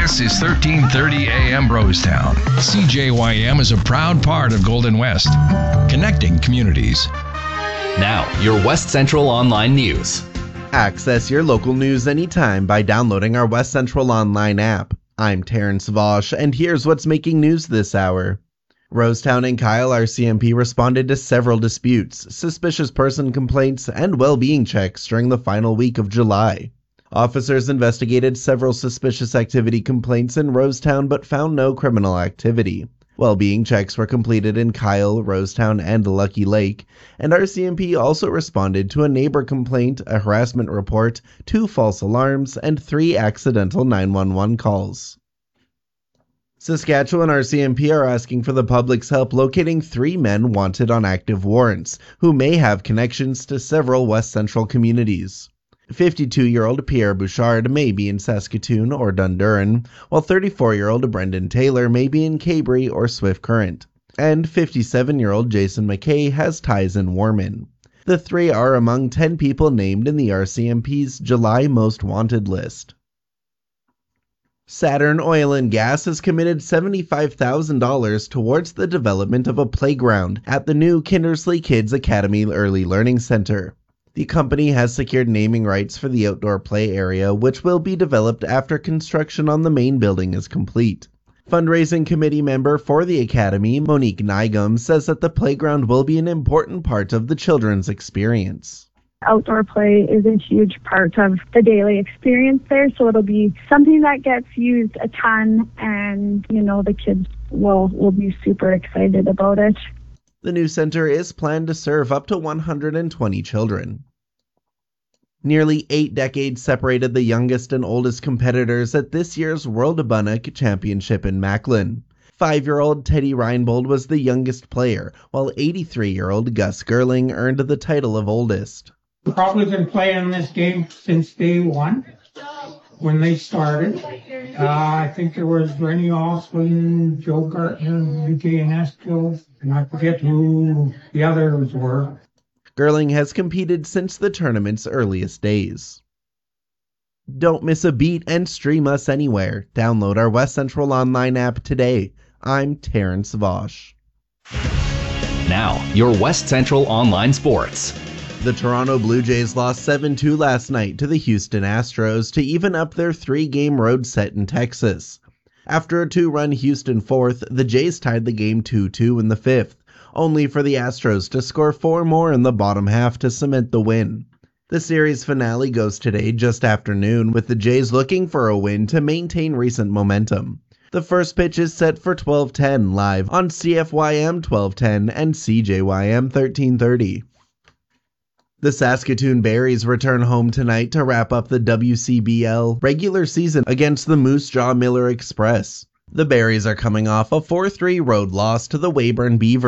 This is 1330 AM Rosetown. CJYM is a proud part of Golden West, connecting communities. Now, your West Central Online News. Access your local news anytime by downloading our West Central Online app. I'm Terrence Vosh, and here's what's making news this hour. Rosetown and Kyle RCMP responded to several disputes, suspicious person complaints, and well-being checks during the final week of July. Officers investigated several suspicious activity complaints in Rosetown but found no criminal activity. Well-being checks were completed in Kyle, Rosetown, and Lucky Lake, and RCMP also responded to a neighbor complaint, a harassment report, 2 false alarms, and 3 accidental 911 calls. Saskatchewan RCMP are asking for the public's help locating 3 men wanted on active warrants, who may have connections to several West Central communities. 52-year-old Pierre Bouchard may be in Saskatoon or Dundurin, while 34-year-old Brendan Taylor may be in Cabri or Swift Current, and 57-year-old Jason McKay has ties in Warman. The 3 are among 10 people named in the RCMP's July Most Wanted list. Saturn Oil and Gas has committed $75,000 towards the development of a playground at the new Kindersley Kids Academy Early Learning Center. The company has secured naming rights for the outdoor play area, which will be developed after construction on the main building is complete. Fundraising committee member for the academy, Monique Nygum, says that the playground will be an important part of the children's experience. Outdoor play is a huge part of the daily experience there, so it'll be something that gets used a ton, and the kids will be super excited about it. The new center is planned to serve up to 120 children. Nearly 8 decades separated the youngest and oldest competitors at this year's World Bunnock Championship in Macklin. 5-year-old Teddy Reinbold was the youngest player, while 83-year-old Gus Gerling earned the title of oldest. Probably been playing this game since day one when they started. I think there was Rennie Oswin, Joe Gartner, Eugene Estill, and I forget who the others were. Gerling has competed since the tournament's earliest days. Don't miss a beat and stream us anywhere. Download our West Central Online app today. I'm Terrence Vosh. Now, your West Central Online Sports. The Toronto Blue Jays lost 7-2 last night to the Houston Astros to even up their 3-game road set in Texas. After a 2-run Houston fourth, the Jays tied the game 2-2 in the 5th, only for the Astros to score 4 more in the bottom half to cement the win. The series finale goes today just after noon, with the Jays looking for a win to maintain recent momentum. The first pitch is set for 12:10 live on CFYM 1210 and CJYM 1330. The Saskatoon Berries return home tonight to wrap up the WCBL regular season against the Moose Jaw Miller Express. The Berries are coming off a 4-3 road loss to the Weyburn Beavers.